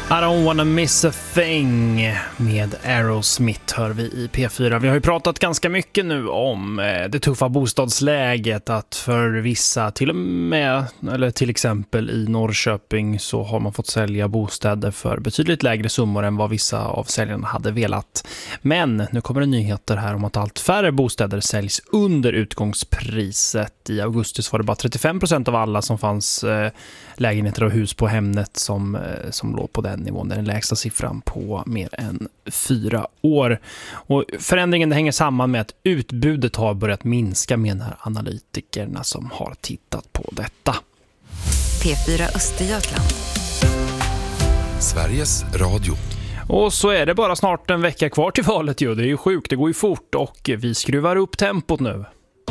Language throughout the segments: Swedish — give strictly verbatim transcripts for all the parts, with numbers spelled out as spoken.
I don't wanna miss a thing med Aerosmith hör vi i P fyra. Vi har ju pratat ganska mycket nu om det tuffa bostadsläget, att för vissa, till och med, eller till exempel i Norrköping, så har man fått sälja bostäder för betydligt lägre summor än vad vissa av säljarna hade velat. Men nu kommer det nyheter här om att allt färre bostäder säljs under utgångspriset. I augusti så var det bara trettiofem procent av alla som fanns eh, lägenheter och hus på Hemnet som, eh, som låg på den nivån. Det är den lägsta siffran på mer än fyra år. Och förändringen hänger samman med att utbudet har börjat minska, menar analytikerna som har tittat på detta. P fyra Östergötland. Sveriges Radio. Och så är det bara snart en vecka kvar till valet ju. Det är ju sjukt, det går ju fort och vi skruvar upp tempot nu.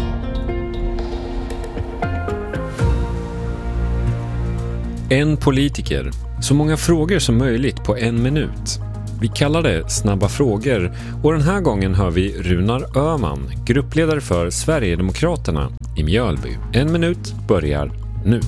En politiker. Så många frågor som möjligt på en minut. Vi kallar det snabba frågor och den här gången hör vi Runar Öhman, gruppledare för Sverigedemokraterna i Mjölby. En minut börjar nu.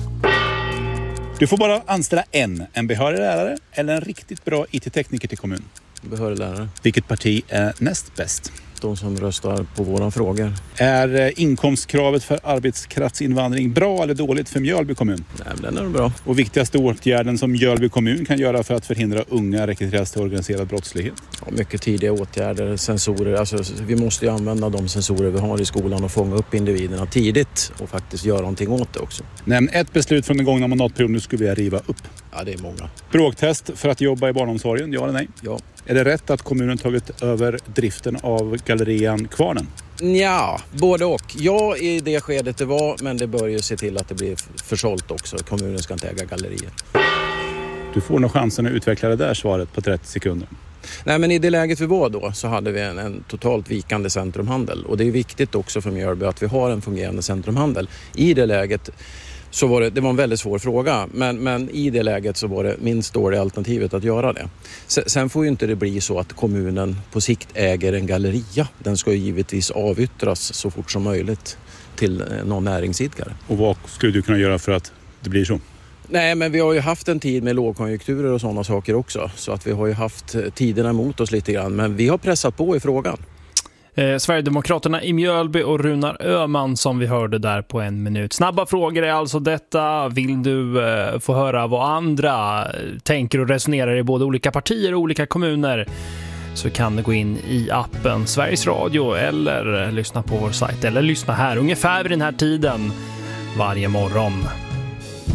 Du får bara anställa en, en behörig lärare eller en riktigt bra I T-tekniker till kommun. Behörig lärare. Vilket parti är näst bäst? De som röstar på våra frågor. Är inkomstkravet för arbetskraftsinvandring bra eller dåligt för Mjölby kommun? Nej, men den är bra. Och viktigaste åtgärden som Mjölby kommun kan göra för att förhindra unga rekryteras till organiserad brottslighet? Ja, mycket tidiga åtgärder, sensorer. Alltså, vi måste ju använda de sensorer vi har i skolan och fånga upp individerna tidigt och faktiskt göra någonting åt det också. Nämn ett beslut från den gångna mandatperioden du skulle vilja riva upp. Ja, det är många. Språktest för att jobba i barnomsorgen, ja eller nej? Ja. Är det rätt att kommunen tagit över driften av gallerian Kvarnen? Ja, både och. Ja, i det skedet det var, men det bör ju se till att det blir försålt också. Kommunen ska inte äga gallerier. Du får nog chansen att utveckla det där svaret på trettio sekunder. Nej, men i det läget vi var då så hade vi en, en totalt vikande centrumhandel. Och det är viktigt också för Mjölby att vi har en fungerande centrumhandel. I det läget så var det, det var en väldigt svår fråga, men, men i det läget så var det minst dåliga alternativet att göra det. Sen, sen får ju inte det bli så att kommunen på sikt äger en galleria. Den ska ju givetvis avyttras så fort som möjligt till någon näringsidkare. Och vad skulle du kunna göra för att det blir så? Nej, men vi har ju haft en tid med lågkonjunkturer och sådana saker också. Så att vi har ju haft tiderna emot oss lite grann, men vi har pressat på i frågan. Eh, Sverigedemokraterna i Mjölby och Runar Öhman som vi hörde där på en minut. Snabba frågor är alltså detta. Vill du eh, få höra vad andra tänker och resonerar i både olika partier och olika kommuner, så kan du gå in i appen Sveriges Radio eller lyssna på vår sajt eller lyssna här ungefär vid den här tiden varje morgon.